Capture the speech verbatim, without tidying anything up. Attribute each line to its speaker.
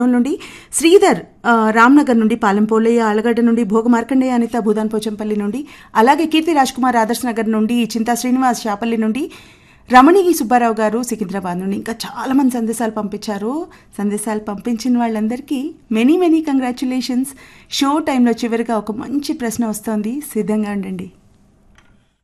Speaker 1: నుండి శ్రీధర్ ఆ, రామ్నగర్ నుండి పాలెం పోలయ్య ఆలగడ్డ నుండి భోగ మార్కండేయ అనిత భూదాన్ పోచంపల్లి నుండి అలాగే కీర్తి రాజ్ కుమార్ ఆదర్శ్ నగర్ నుండి చింతా శ్రీనివాస్ శాపల్లి నుండి రమణిగి సుబ్బారావు గారు సికింద్రాబాద్ నుండి ఇంకా చాలా మంది సందేశాలు పంపించారు. సందేశాలు పంపించిన వాళ్ళందరికీ మెనీ మెనీ కంగ్రాచులేషన్స్. షో టైంలో చివరిగా ఒక మంచి ప్రశ్న వస్తోంది, సిద్ధంగా ఉండండి.